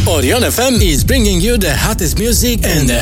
Orion FM is bringing you the hottest music and the